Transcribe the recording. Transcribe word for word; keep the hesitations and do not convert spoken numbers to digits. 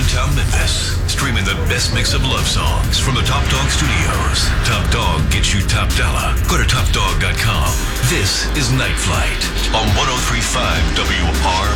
downtown Memphis. Streaming the best mix of love songs from the Top Dog Studios. Top Dog gets you top dollar. Go to top dog dot com. This is Night Flight on one oh three point five W R